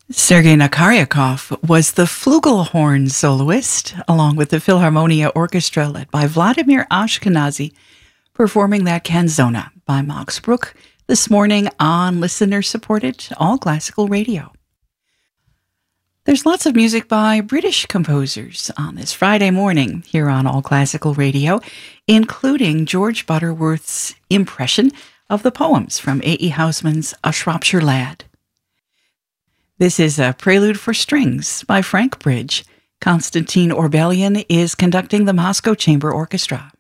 Sergei Nakaryakov was the flugelhorn soloist, along with the Philharmonia Orchestra led by Vladimir Ashkenazy, performing that canzona by Max Bruch this morning on listener-supported All Classical Radio. There's lots of music by British composers on this Friday morning here on All Classical Radio, including George Butterworth's impression of the poems from A.E. Housman's A Shropshire Lad. This is a prelude for strings by Frank Bridge. Konstantin Orbelian is conducting the Moscow Chamber Orchestra.